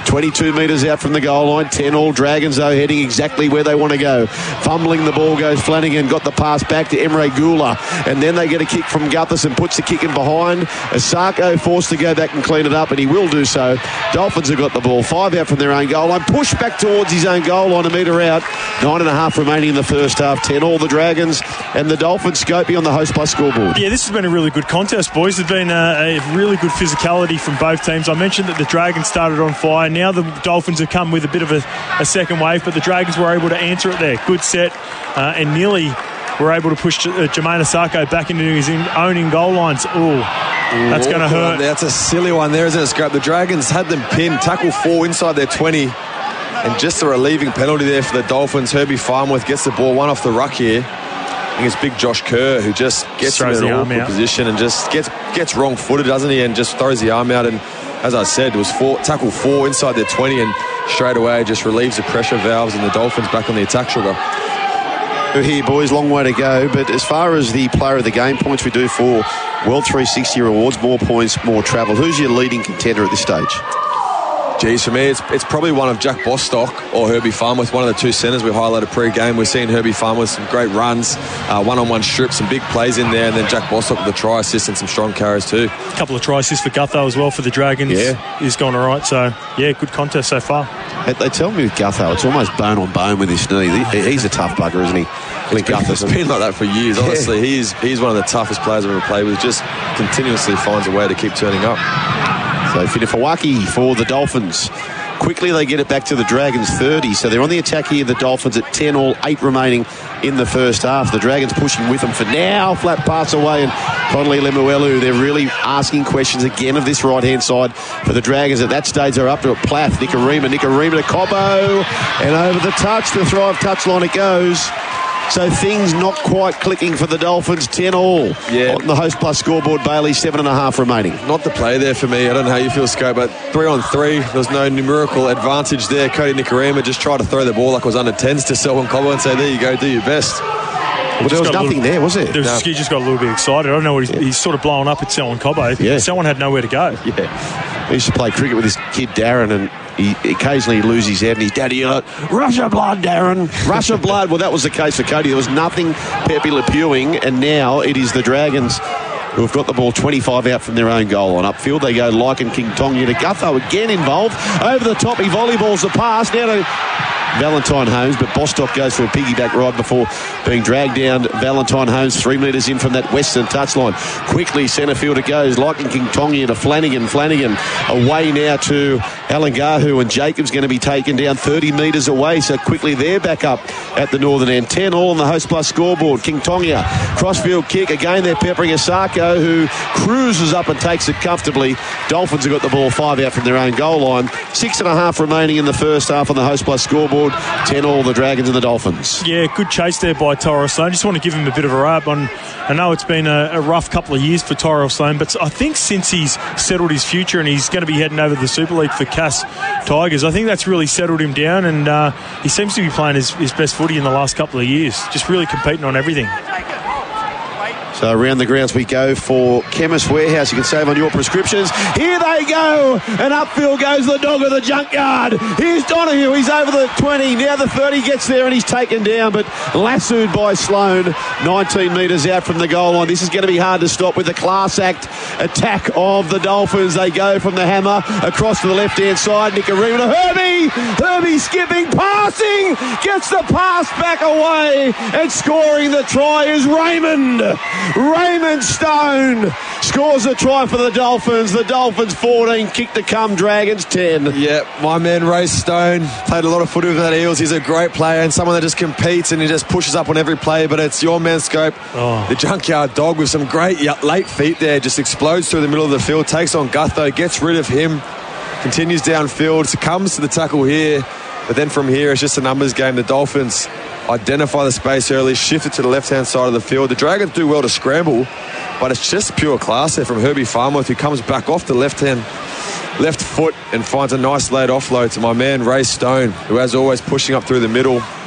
22 metres out from the goal line. 10-all. Dragons, though, heading exactly where they want to go. Fumbling the ball goes Flanagan. Got the pass back to Emre Gula. And then they get a kick from Gutherson. Puts the kick in behind. Asako forced to go back and clean it up, and he will do so. Dolphins have got the ball. 5 out from their own goal line. Push back towards his own goal line, a metre out. 9.5 remaining in the first half. 10-all the Dragons, and the Dolphins. Scopey on the Host Plus scoreboard. Yeah, this has been a really good contest, boys. There's been a really good physicality from both teams. I mentioned that the Dragons started on fire. Now the Dolphins have come with a bit of a second wave, but the Dragons were able to answer it there. Good set, and nearly were able to push Jermaine Asako back into his own goal lines. Oh, that's going to hurt. That's a silly one there, isn't it, Scrap? The Dragons had them pinned, tackle 4 inside their 20, and just a relieving penalty there for the Dolphins. Herbie Farmworth gets the ball, one off the ruck here. I think it's big Josh Kerr who just gets in an awkward position and just gets wrong-footed, doesn't he, and just throws the arm out. And as I said, it was tackle 4 inside their 20, and straight away just relieves the pressure valves, and the Dolphins back on the attack, Sugar. We're here, boys. Long way to go. But as far as the player of the game points we do for World 360 rewards, more points, more travel. Who's your leading contender at this stage? Geez, for me, it's probably one of Jack Bostock or Herbie Farmworth, one of the two centres we highlighted pre-game. We're seeing Herbie Farmworth, some great runs, one-on-one strips, some big plays in there, and then Jack Bostock with the try assist and some strong carries too. A couple of try assists for Gutho as well for the Dragons. Yeah. He's gone all right, so yeah, good contest so far. They tell me with Gutho, it's almost bone on bone with his knee. He's a tough bugger, isn't he? It's been like that for years, honestly. Yeah. He's one of the toughest players I've ever played with, just continuously finds a way to keep turning up. So Finifawaki for the Dolphins. Quickly they get it back to the Dragons 30. So they're on the attack here, the Dolphins at 10-all, 8 remaining in the first half. The Dragons pushing with them for now. Flat pass away, and Connolly Lemuelu, they're really asking questions again of this right-hand side for the Dragons. At that stage, they're up to a Plath. Nicarima to Cobbo. And over the touch, the Thrive touchline it goes. So things not quite clicking for the Dolphins. 10-all on the Host Plus scoreboard. Bailey, 7.5 remaining. Not the play there for me. I don't know how you feel, Scope, but 3-on-3. There's no numerical advantage there. Cody Nicarima just tried to throw the ball like it was under 10s to Selwyn Cobbo and say, there you go, do your best. Well, there was nothing there, was there? He just got a little bit excited. I don't know what he's sort of blowing up at Selwyn Cobbo. Yeah. Selwyn had nowhere to go. Yeah. He used to play cricket with his kid Darren, and he occasionally loses his head, and his daddy yelled, "Rush of blood, Darren! Rush of blood." Well, that was the case for Cody. There was nothing Pepe Le Pewing, and now it is the Dragons who have got the ball 25 out from their own goal line. Upfield they go, Lycan King Tonga to Gutho, again involved. Over the top, he volleyballs the pass. Now to Valentine Holmes, but Bostock goes for a piggyback ride before being dragged down. Valentine Holmes 3 metres in from that western touchline. Quickly centre field it goes. Lycan King Tonga to Flanagan. Flanagan away now to Alangahu, and Jacobs going to be taken down 30 metres away. So quickly they're back up at the northern end. 10-all on the Host Plus scoreboard. King Tonga crossfield kick. Again they're peppering Asako, who cruises up and takes it comfortably. Dolphins have got the ball 5 out from their own goal line. 6.5 remaining in the first half on the Host Plus scoreboard. 10-all the Dragons and the Dolphins. Yeah, good chase there by Tyrell Sloan. Just want to give him a bit of a rap. I know it's been a rough couple of years for Tyrell Sloan, but I think since he's settled his future and he's going to be heading over to the Super League for Cass Tigers, I think that's really settled him down, and he seems to be playing his best footy in the last couple of years. Just really competing on everything. So around the grounds we go for Chemist Warehouse. You can save on your prescriptions. Here they go. And upfield goes the dog of the junkyard. Here's Donahue. He's over the 20. Now the 30 gets there and he's taken down, but lassoed by Sloan. 19 metres out from the goal line. This is going to be hard to stop with the class act attack of the Dolphins. They go from the hammer across to the left-hand side. Nicarima to Herbie. Herbie skipping, passing. Gets the pass back away. And scoring the try is Raymond Stone scores a try for the Dolphins. The Dolphins 14, kick to come, Dragons 10. Yeah, my man Ray Stone played a lot of footy with that Eels. He's a great player and someone that just competes and he just pushes up on every play, but it's your man Scope, the junkyard dog, with some great late feet there, just explodes through the middle of the field, takes on Gutho, gets rid of him, continues downfield, succumbs to the tackle here, but then from here it's just a numbers game. The Dolphins identify the space early, shift it to the left-hand side of the field. The Dragons do well to scramble, but it's just pure class there from Herbie Farmworth, who comes back off the left foot and finds a nice late offload to my man Ray Stone, who as always pushing up through the middle.